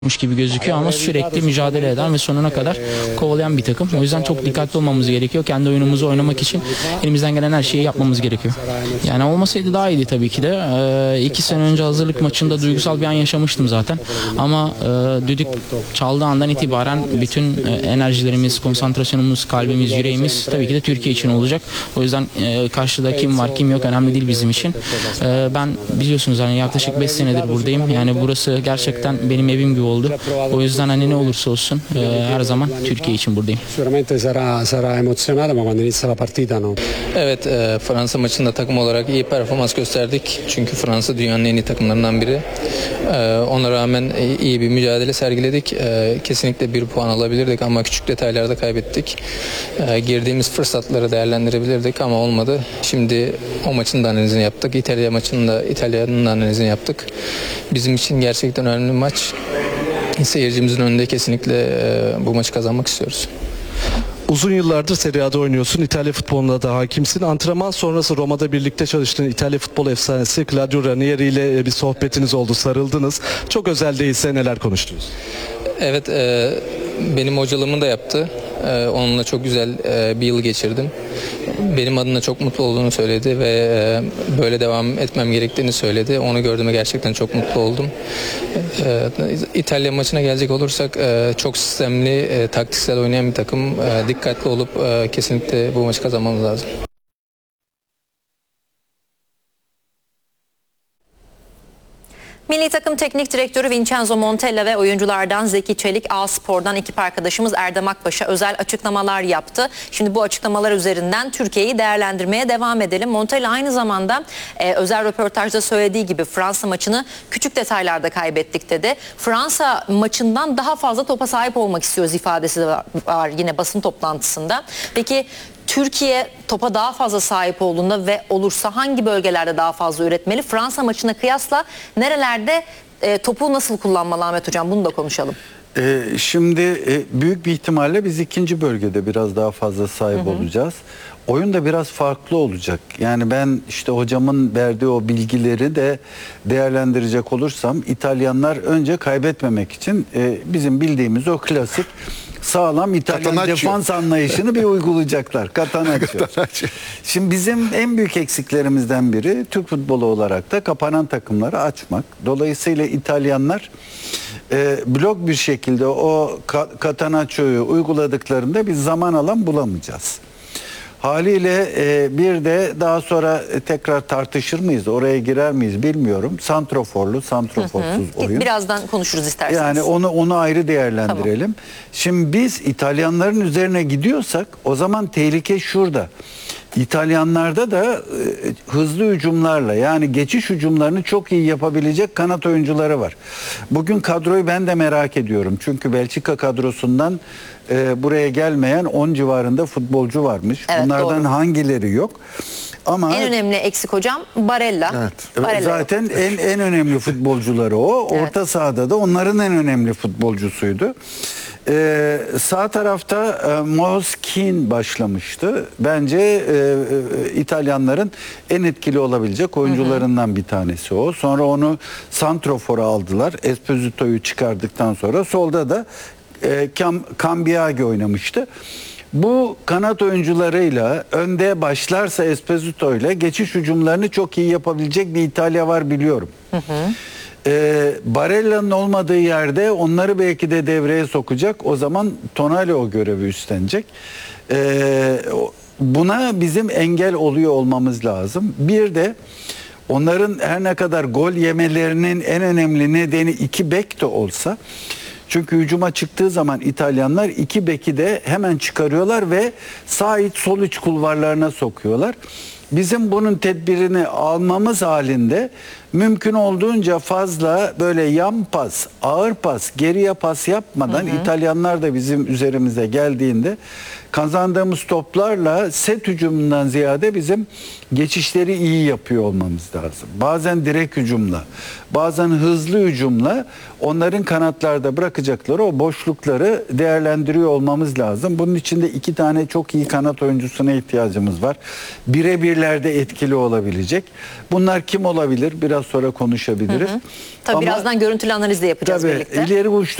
gibi gözüküyor ama sürekli mücadele eden ve sonuna kadar kovalayan bir takım. O yüzden çok dikkatli olmamız gerekiyor. Kendi oyunumuzu oynamak için elimizden gelen her şeyi yapmamız gerekiyor. Yani olmasaydı daha iyiydi tabii ki de. 2 sene önce hazırlık maçında duygusal bir an yaşamıştım zaten. Ama düdük çaldığı andan itibaren bütün enerjilerimiz, konsantrasyonumuz, kalbimiz, yüreğimiz tabii ki de Türkiye için olacak. O yüzden karşıda kim var kim yok önemli değil bizim için. Ben biliyorsunuz hani yaklaşık 5 senedir buradayım. Yani burası gerçekten benim evim gibi oldu. O yüzden hani ne olursa olsun her zaman Türkiye için buradayım. Sicuramente sarà emozionato ma quando inizia la partita no. Evet, Fransa maçında takım olarak iyi performans gösterdik. Çünkü Fransa dünyanın en iyi takımlarından biri. Ona rağmen iyi bir mücadele sergiledik. Kesinlikle bir puan alabilirdik ama küçük detaylarda kaybettik. Girdiğimiz fırsatları değerlendirebilirdik ama olmadı. Şimdi o maçın da analizini yaptık. İtalya maçında İtalya'nın da analizini yaptık. Bizim için gerçekten önemli bir maç. Seyircimizin önünde kesinlikle bu maçı kazanmak istiyoruz. Uzun yıllardır Serie A'da oynuyorsun. İtalya futboluna da hakimsin. Antrenman sonrası Roma'da birlikte çalıştığın İtalya futbol efsanesi Claudio Ranieri ile bir sohbetiniz oldu, sarıldınız. Çok özel değilse neler konuştunuz? Evet, benim hocalığımı da yaptı. Onunla çok güzel bir yıl geçirdim. Benim adına çok mutlu olduğunu söyledi ve böyle devam etmem gerektiğini söyledi. Onu gördüğüme gerçekten çok mutlu oldum. İtalya maçına gelecek olursak çok sistemli, taktiksel oynayan bir takım. Dikkatli olup kesinlikle bu maçı kazanmamız lazım. Milli takım teknik direktörü Vincenzo Montella ve oyunculardan Zeki Çelik, A-Spor'dan ekip arkadaşımız Erdem Akbaş'a özel açıklamalar yaptı. Şimdi bu açıklamalar üzerinden Türkiye'yi değerlendirmeye devam edelim. Montella aynı zamanda özel röportajda söylediği gibi Fransa maçını küçük detaylarda kaybettik dedi. Fransa maçından daha fazla topa sahip olmak istiyoruz ifadesi de var yine basın toplantısında. Peki Türkiye topa daha fazla sahip olduğunda ve olursa hangi bölgelerde daha fazla üretmeli? Fransa maçına kıyasla nerelerde topu nasıl kullanmalı Ahmet Hocam? Bunu da konuşalım. Şimdi büyük bir ihtimalle biz ikinci bölgede biraz daha fazla sahip olacağız. Oyun da biraz farklı olacak. Yani ben işte hocamın verdiği o bilgileri de değerlendirecek olursam İtalyanlar önce kaybetmemek için bizim bildiğimiz o klasik sağlam İtalyan defans anlayışını bir uygulayacaklar. Catenaccio. Şimdi bizim en büyük eksiklerimizden biri Türk futbolu olarak da kapanan takımları açmak. Dolayısıyla İtalyanlar blok bir şekilde o Catenaccio'yu uyguladıklarında biz zaman alan bulamayacağız. Haliyle bir de daha sonra tekrar tartışır mıyız, oraya girer miyiz bilmiyorum. Santroforlu, santroforsuz oyun. Birazdan konuşuruz isterseniz. Yani onu ayrı değerlendirelim. Tamam. Şimdi biz İtalyanların üzerine gidiyorsak o zaman tehlike şurada. İtalyanlarda da hızlı hücumlarla yani geçiş hücumlarını çok iyi yapabilecek kanat oyuncuları var. Bugün kadroyu ben de merak ediyorum. Çünkü Belçika kadrosundan buraya gelmeyen 10 civarında futbolcu varmış. Evet, bunlardan doğru. Hangileri yok? Ama en önemli eksik hocam Barella. Evet. Barella zaten en önemli futbolcuları o. Evet. Orta sahada da onların en önemli futbolcusuydu. Sağ tarafta Moiskin başlamıştı. Bence İtalyanların en etkili olabilecek oyuncularından bir tanesi o. Sonra onu santrofora aldılar. Esposito'yu çıkardıktan sonra solda da Cambiagi oynamıştı. Bu kanat oyuncularıyla önde başlarsa Esposito ile geçiş hücumlarını çok iyi yapabilecek bir İtalya var biliyorum. Barella'nın olmadığı yerde onları belki de devreye sokacak. O zaman Tonali o görevi üstlenecek. Buna bizim engel oluyor olmamız lazım. Bir de onların her ne kadar gol yemelerinin en önemli nedeni 2 bek de olsa, çünkü hücuma çıktığı zaman İtalyanlar 2 beki de hemen çıkarıyorlar ve sağ iç sol iç kulvarlarına sokuyorlar. Bizim bunun tedbirini almamız halinde mümkün olduğunca fazla böyle yan pas, ağır pas, geriye pas yapmadan İtalyanlar da bizim üzerimize geldiğinde kazandığımız toplarla set hücumundan ziyade bizim geçişleri iyi yapıyor olmamız lazım. Bazen direkt hücumla, bazen hızlı hücumla onların kanatlarda bırakacakları o boşlukları değerlendiriyor olmamız lazım. Bunun için de 2 tane çok iyi kanat oyuncusuna ihtiyacımız var. Birebir nelerde etkili olabilecek. Bunlar kim olabilir? Biraz sonra konuşabiliriz. Tabii Ama birazdan görüntülü analiz de yapacağız tabii birlikte. ileri uçta